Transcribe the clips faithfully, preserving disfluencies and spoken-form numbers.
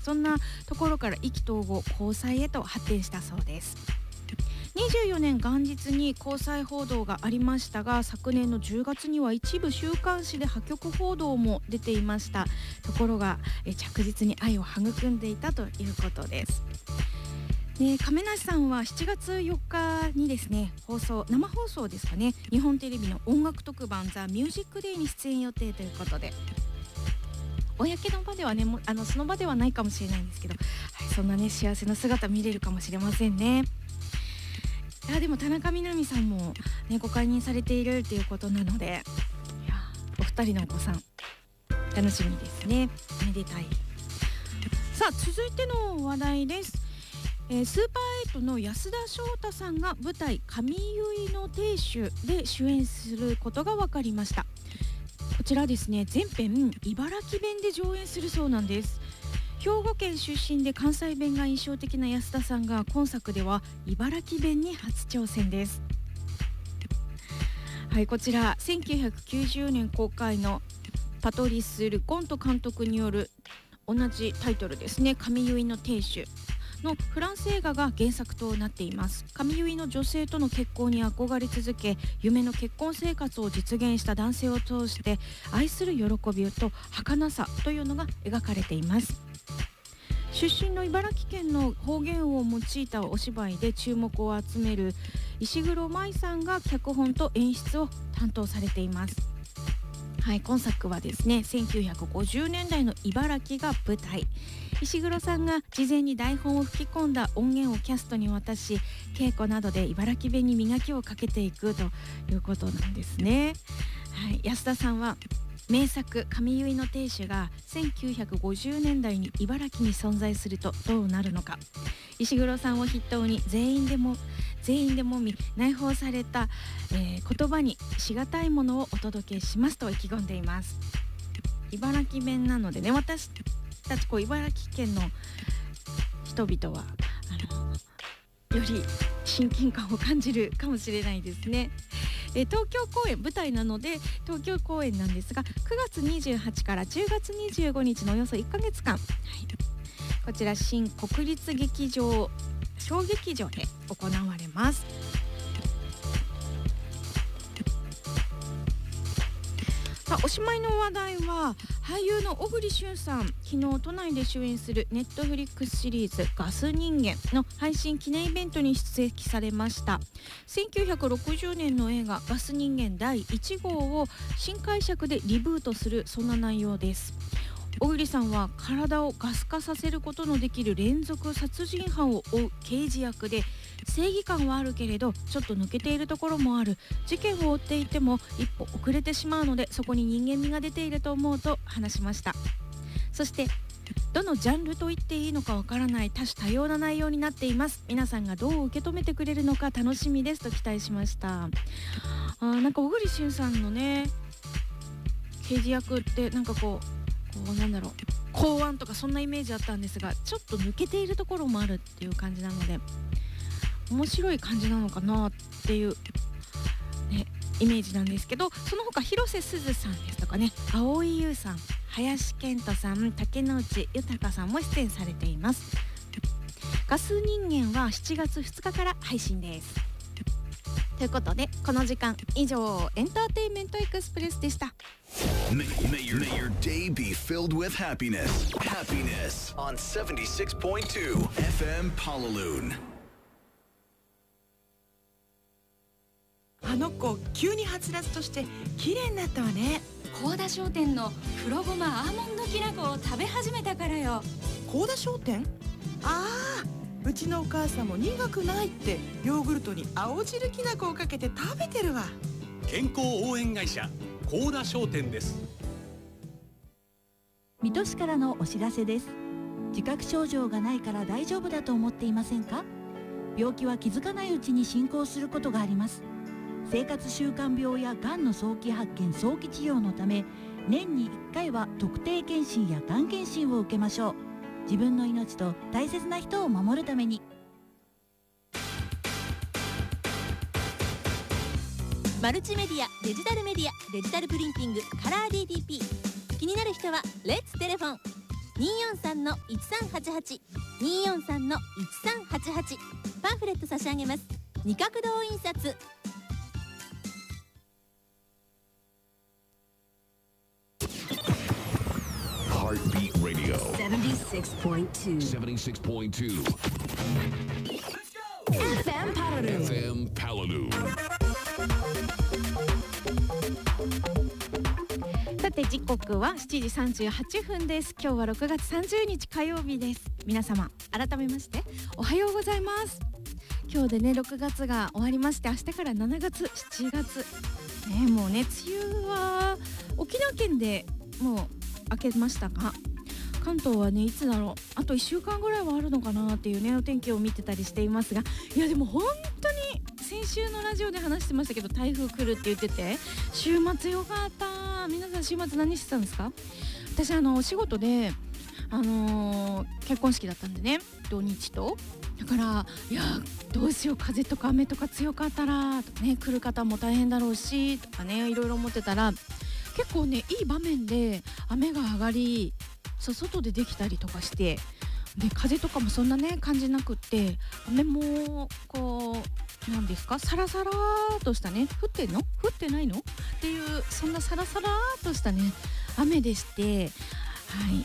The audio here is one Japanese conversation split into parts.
そんなところから意気投合、交際へと発展したそうです。にじゅうよねん元日に交際報道がありましたが、昨年のじゅうがつには一部週刊誌で破局報道も出ていました。ところがえ着実に愛を育んでいたということです。で亀梨さんはしちがつよっかにですね、放送生放送ですかね、日本テレビの音楽特番ザ・ミュージックデーに出演予定ということで、公の場ではね、もあのその場ではないかもしれないんですけど、はい、そんなね幸せな姿見れるかもしれませんね。いやでも田中みな実さんも、ね、ご解任されているということなので、いやお二人のお子さん楽しみですね。めでたい。さあ続いての話題です。えー、スーパーエイトの安田章太さんが舞台髪結いの亭主で主演することが分かりました。こちらですね、全編茨城弁で上演するそうなんです。兵庫県出身で関西弁が印象的な安田さんが今作では茨城弁に初挑戦です。はい、こちらせんきゅうひゃくきゅうじゅうねん公開のパトリス・ルコント監督による同じタイトルですね、髪結いの亭主のフランス映画が原作となっています。髪結いの女性との結婚に憧れ続け、夢の結婚生活を実現した男性を通して愛する喜びと儚さというのが描かれています。出身の茨城県の方言を用いたお芝居で注目を集める石黒舞さんが脚本と演出を担当されています。はい、今作はですね、せんきゅうひゃくごじゅうねんだいの茨城が舞台。石黒さんが事前に台本を吹き込んだ音源をキャストに渡し、稽古などで茨城弁に磨きをかけていくということなんですね。はい、安田さんは名作髪結いの亭主がせんきゅうひゃくごじゅうねんだいに茨城に存在するとどうなるのか、石黒さんを筆頭に全員でも全員でもみ内包された、えー、言葉にしがたいものをお届けしますと意気込んでいます。茨城弁なのでね、私たちこう茨城県の人々はあのより親近感を感じるかもしれないですね。で東京公演、舞台なので東京公演なんですが、くがつにじゅうはちからじゅうがつにじゅうごにちのおよそいっかげつかん、はい、こちら新国立劇場小劇場で行われます。さあおしまいの話題は俳優の小栗旬さん、昨日都内で主演するネットフリックスシリーズガス人間の配信記念イベントに出席されました。せんきゅうひゃくろくじゅうねんの映画ガス人間だいいちごうを新解釈でリブートする、そんな内容です。小栗さんは体をガス化させることのできる連続殺人犯を追う刑事役で、正義感はあるけれどちょっと抜けているところもある、事件を追っていても一歩遅れてしまうのでそこに人間味が出ていると思うと話しました。そしてどのジャンルと言っていいのかわからない多種多様な内容になっています。皆さんがどう受け止めてくれるのか楽しみですと期待しました。あーなんか小栗旬さんのね刑事役ってなんかこうこうなんだろう公安とかそんなイメージあったんですが、ちょっと抜けているところもあるっていう感じなので面白い感じなのかなっていう、ね、イメージなんですけど、その他広瀬すずさんですとかね、蒼井優さん、林遣都さん、竹野内豊さんも出演されています。ガス人間はしちがつふつかから配信です。ということでこの時間以上エンターテインメントエクスプレスでした。 May, may, your, may your day be filled with happiness. Happiness on seventy-six point two F M Palaloon. あの子急にはつらつとして綺麗になったわね。 高田商店の黒ごまアーモンドきな粉を食べ始めたからよ。 高田商店？ああ、うちのお母さんも苦くないってヨーグルトに青汁きな粉をかけて食べてるわ。 健康応援会社高田商店です。 水戸市からのお知らせです。自覚症状がないから大丈夫だと思っていませんか？病気は気づかないうちに進行することがあります。生活習慣病やがんの早期発見早期治療のため、年にいっかいは特定健診やがん検診を受けましょう。自分の命と大切な人を守るために。 マルチメディア、デジタルメディア、デジタルプリンティング、カラー ディーティーピー。 気になる人はレッツテレフォンにーよんさんのいちさんはちはち にーよんさんのいちさんはちはち、パンフレット差し上げます。二角堂印刷。 Heartbeat Radio seventy-six point two seventy-six point two エフエム Paladoo エフエム Paladoo。 さて時刻はしちじさんじゅうはちふんです。今日はろくがつさんじゅうにち火曜日です。皆様改めましておはようございます。今日でねろくがつが終わりまして、明日からしちがつしちがつね、もうね梅雨は沖縄県でもう明けましたが、関東はねいつだろう、あといっしゅうかんぐらいはあるのかなっていうねお天気を見てたりしていますが、いやでも本当に先週のラジオで話してましたけど、台風来るって言ってて週末よかった。皆さん週末何してたんですか？私あのお仕事であのー、結婚式だったんでね、土日とだから、いやどうしよう、風とか雨とか強かったらとかね、来る方も大変だろうしとかね、いろいろ思ってたら結構ねいい場面で雨が上がり、そう外でできたりとかして、で風とかもそんなね感じなくって、雨もこうなんですか、サラサラーとしたね、降ってんの降ってないのっていう、そんなサラサラーとしたね雨でして、はい、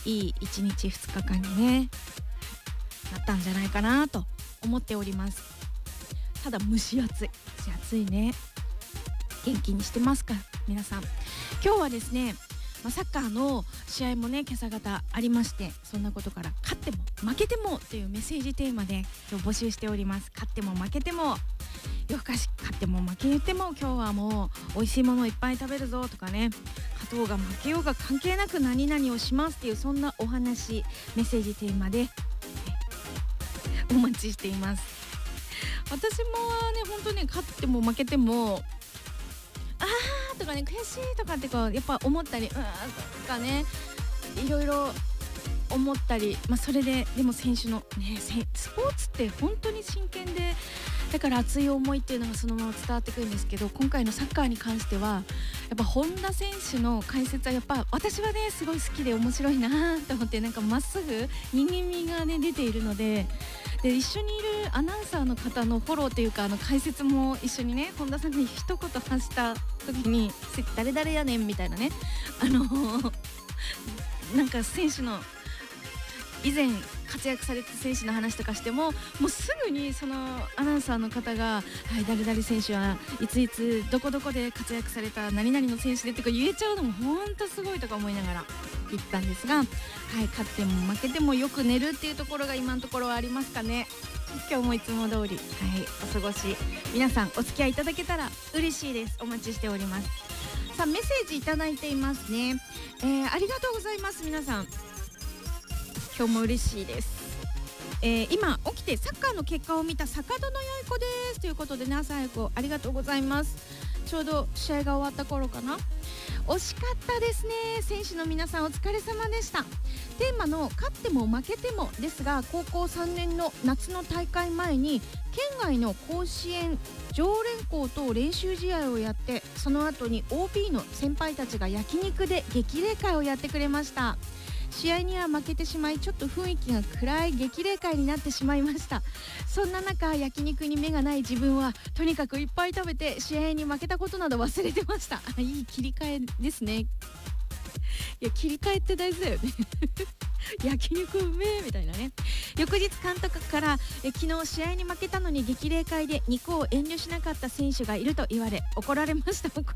いいいちにちふつかかんにねなったんじゃないかなと思っております。ただ蒸し暑い蒸し暑いね。元気にしてますか皆さん。今日はですね、まあ、サッカーの試合もね今朝方ありまして、そんなことから勝っても負けてもっていうメッセージテーマで今日募集しております。勝っても負けても夜更かし、勝っても負けても今日はもう美味しいものいっぱい食べるぞとかね、勝とうが負けようが関係なく何々をしますっていう、そんなお話メッセージテーマでお待ちしています。私もね本当に勝っても負けてもあーとかね、悔しいとかってこうやっぱ思ったり、うーんとかね、いろいろ思ったり、まあ、それででも選手のねスポーツって本当に真剣で、だから熱い思いっていうのがそのまま伝わってくるんですけど、今回のサッカーに関してはやっぱ本田選手の解説はやっぱ私はねすごい好きで面白いなと思って、なんかまっすぐ人間味がね出ているので、で一緒にいるアナウンサーの方のフォローというか、あの解説も一緒にね本田さんに一言発した時に誰々やねんみたいなね、あのー、なんか選手の以前活躍された選手の話とかしても、もうすぐにそのアナウンサーの方が、はい、誰々選手はいついつどこどこで活躍された何々の選手でって言えちゃうのも本当すごいとか思いながら言ったんですが、はい、勝っても負けてもよく寝るっていうところが今のところはありますかね。今日もいつも通り、はい、お過ごし皆さんお付き合いいただけたら嬉しいです。お待ちしております。さあメッセージいただいていますね、えー、ありがとうございます。皆さん今日も嬉しいです。えー、今起きてサッカーの結果を見た坂戸のよい子ですということでね、朝早くありがとうございます。ちょうど試合が終わった頃かな。惜しかったですね。選手の皆さんお疲れ様でした。テーマの勝っても負けてもですが、高校さんねんの夏の大会前に県外の甲子園常連校と練習試合をやって、その後に オービー の先輩たちが焼肉で激励会をやってくれました。試合には負けてしまい、ちょっと雰囲気が暗い激励会になってしまいました。そんな中、焼肉に目がない自分はとにかくいっぱい食べて試合に負けたことなど忘れてました。いい切り替えですね。いや切り替えって大事だよね焼肉うめえみたいなね。翌日監督からえ昨日試合に負けたのに激励会で肉を遠慮しなかった選手がいると言われ怒られました。怒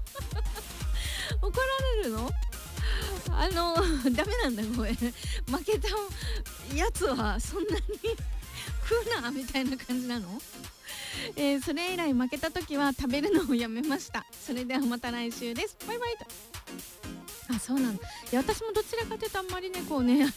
られるの？あのダメなんだ、ごめん。負けたやつはそんなに食うなみたいな感じなの？えー、それ以来負けた時は食べるのをやめました。それではまた来週です。バイバイと。あ、そうなんだ。いや私もどちらかというとあんまりねこうねあの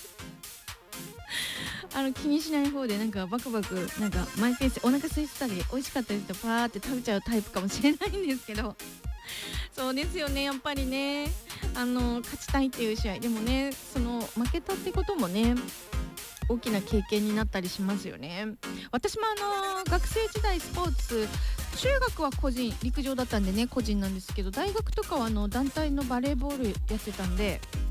あの気にしない方で、なんかバクバクなんかマイペース、お腹空いてたり美味しかったりとパーって食べちゃうタイプかもしれないんですけど、そうですよね。やっぱりねあの勝ちたいっていう試合でもね、その負けたってこともね大きな経験になったりしますよね。私もあの学生時代スポーツ、中学は個人陸上だったんでね個人なんですけど、大学とかはあの団体のバレーボールやってたんで、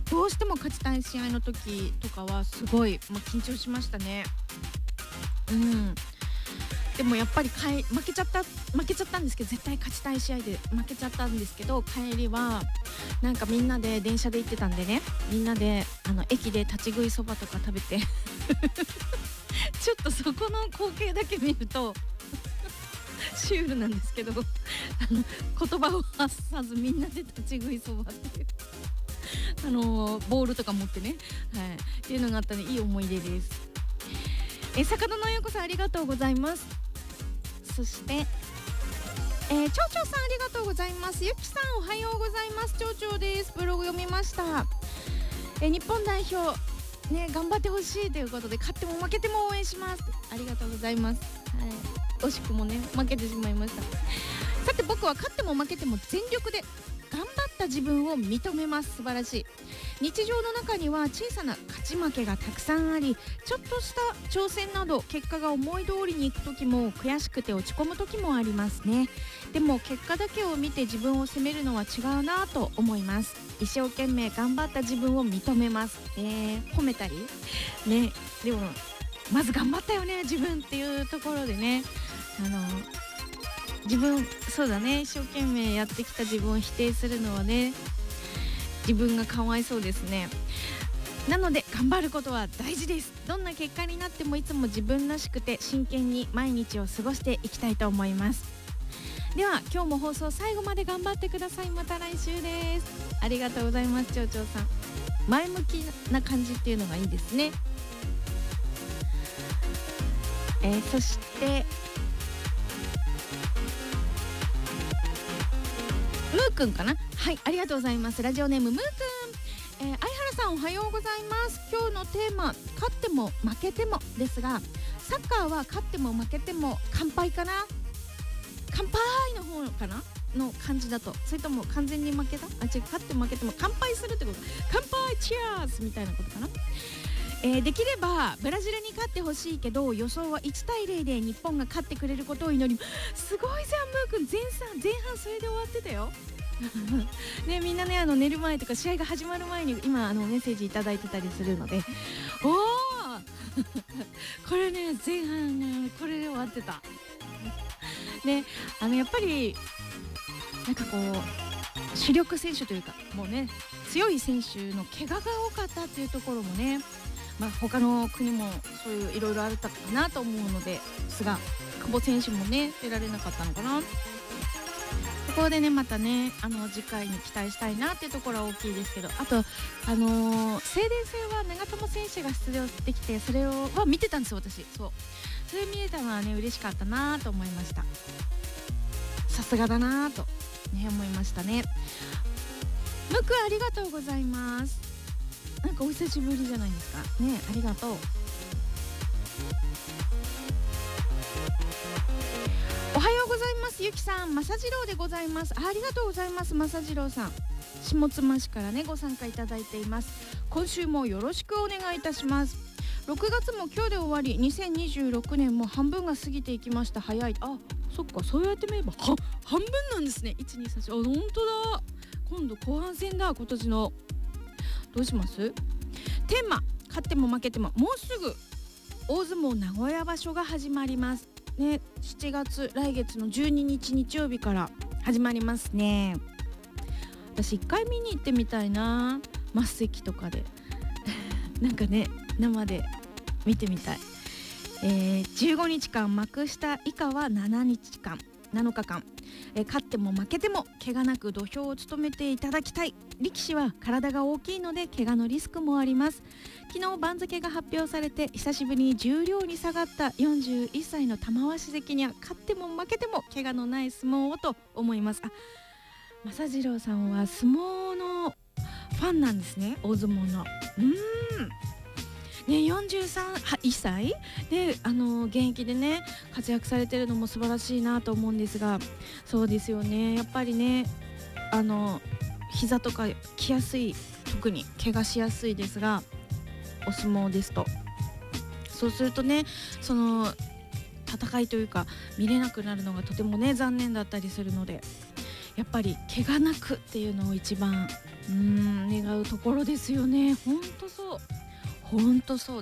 どうしても勝ちたい試合の時とかはすごい、まあ、緊張しましたね。うんでもやっぱりかい負けちゃった負けちゃったんですけど、絶対勝ちたい試合で負けちゃったんですけど、帰りはなんかみんなで電車で行ってたんでね、みんなであの駅で立ち食いそばとか食べてちょっとそこの光景だけ見るとシュールなんですけど、あの言葉を発さずみんなで立ち食いそばっていうあのボールとか持ってね、はい、っていうのがあったのでいい思い出です。え坂戸のようこさんありがとうございます。そして、えー、ちょうちょうさんありがとうございます。ゆきさんおはようございます。ちょうちょうです。ブログ読みました。えー、日本代表ね頑張ってほしいということで、勝っても負けても応援します。ありがとうございます。はい、惜しくもね負けてしまいました。さて僕は勝っても負けても全力で頑張った自分を認めます。素晴らしい。日常の中には小さな勝ち負けがたくさんあり、ちょっとした挑戦など結果が思い通りにいく時も悔しくて落ち込む時もありますね。でも結果だけを見て自分を責めるのは違うなと思います。一生懸命頑張った自分を認めます、えー、褒めたりね。でもまず頑張ったよね自分っていうところでね、あの自分そうだね一生懸命やってきた自分を否定するのはね自分がかわいそうですね。なので頑張ることは大事です。どんな結果になってもいつも自分らしくて真剣に毎日を過ごしていきたいと思います。では今日も放送最後まで頑張ってください。また来週です。ありがとうございます。ちょうちょうさん前向きな感じっていうのがいいですね。えー、そしてムーくんかな。はいありがとうございます。ラジオネームムーくん、えー、相原さんおはようございます。今日のテーマ勝っても負けてもですが、サッカーは勝っても負けても乾杯かな、乾杯の方かなの感じだと、それとも完全に負けた、あ違う勝っても負けても乾杯するってこと、乾杯チアーズみたいなことかな。えー、できればブラジルに勝ってほしいけど予想はいちたいゼロで日本が勝ってくれることを祈り、すごいじゃんムー君、前半前半それで終わってたよね、みんなねあの寝る前とか試合が始まる前に今あのメッセージいただいてたりするので、おーこれね前半ねこれで終わってたね。あのやっぱりなんかこう主力選手というかもうね強い選手の怪我が多かったっていうところもね、まあ、他の国もそういういろいろあったかなと思うのですが、久保選手もね出られなかったのかな。ここでねまたねあの次回に期待したいなっていうところは大きいですけど、あとあのー、静電戦は長友選手が出場できてそれをは見てたんですよ私。そうそれ見れたのはね嬉しかったなと思いました。さすがだなとね思いましたね。ムクありがとうございます。なんかお久しぶりじゃないですかね。ありがとう。おはようございます。ゆきさん、まさじろうでございます。 あ, ありがとうございます。まさじろうさん、下妻市からねご参加いただいています。今週もよろしくお願いいたします。ろくがつも今日で終わり、にせんにじゅうろくねんも半分が過ぎていきました。早い。あ、そっか、そうやって見ればは半分なんですね。いち、に、さん、よん、あ、本当だ。今度後半戦だ、今年の。どうします？テーマ、勝っても負けても、もうすぐ大相撲名古屋場所が始まりますね。しちがつ、来月のじゅうににち日曜日から始まりますね。私一回見に行ってみたいな、末席とかでなんかね生で見てみたい。えー、じゅうごにちかん幕下以下はななにちかんなのかかん、えー、勝っても負けても怪我なく土俵を務めていただきたい。力士は体が大きいので怪我のリスクもあります。昨日番付が発表されて久しぶりに十両に下がったよんじゅういっさいの玉鷲関には勝っても負けても怪我のない相撲をと思います。あ、正次郎さんは相撲のファンなんですね。大相撲のうーんね、よんじゅうさん、いっさいであの現役でね活躍されてるのも素晴らしいなと思うんですが、そうですよね、やっぱりねあの膝とかきやすい、特に怪我しやすいですが、お相撲ですとそうするとね、その戦いというか見れなくなるのがとてもね残念だったりするので、やっぱり怪我なくっていうのを一番うーん願うところですよね。ほんとそうほんとそう